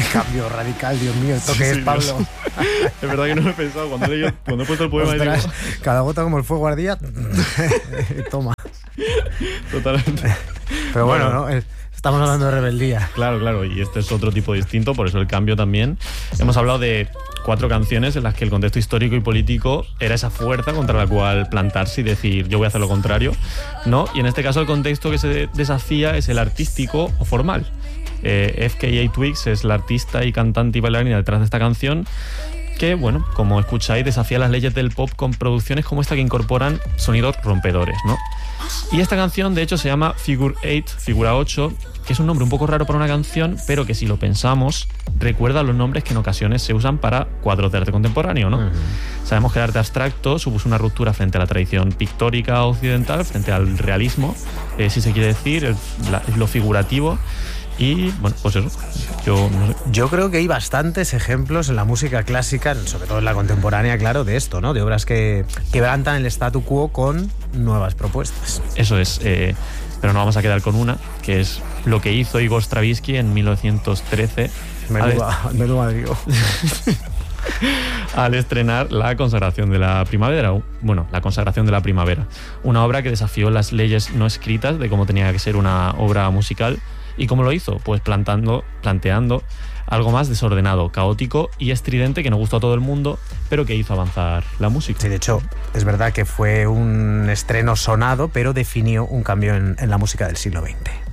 cambio radical, Dios mío, ¿esto qué es, Pablo? Es verdad que no lo he pensado. Cuando he puesto el poema... Ostras, digo... cada gota como el fuego ardía. Toma. Totalmente. Pero bueno, ¿no? Estamos hablando de rebeldía. Claro, y este es otro tipo distinto, por eso el cambio también. Hemos hablado de 4 canciones en las que el contexto histórico y político era esa fuerza contra la cual plantarse y decir yo voy a hacer lo contrario, ¿no? Y en este caso el contexto que se desafía es el artístico o formal. FKA Twigs es la artista y cantante y bailarina detrás de esta canción, que, bueno, como escucháis, desafía las leyes del pop con producciones como esta que incorporan sonidos rompedores, ¿no? Y esta canción, de hecho, se llama Figure 8, figura 8, que es un nombre un poco raro para una canción, pero que si lo pensamos, recuerda a los nombres que en ocasiones se usan para cuadros de arte contemporáneo, ¿no? Uh-huh. Sabemos que el arte abstracto supuso una ruptura frente a la tradición pictórica occidental, frente al realismo, si se quiere decir, lo figurativo. Y, bueno, pues eso, yo creo que hay bastantes ejemplos en la música clásica, sobre todo en la contemporánea, claro, de esto, ¿no? De obras que quebrantan el statu quo con nuevas propuestas. Eso es, pero no vamos a quedar con una, que es lo que hizo Igor Stravinsky en 1913. Menuda digo. Al estrenar La consagración de la primavera, una obra que desafió las leyes no escritas de cómo tenía que ser una obra musical. ¿Y cómo lo hizo? Pues planteando algo más desordenado, caótico y estridente que no gustó a todo el mundo, pero que hizo avanzar la música. Sí, de hecho, es verdad que fue un estreno sonado, pero definió un cambio en la música del siglo XX.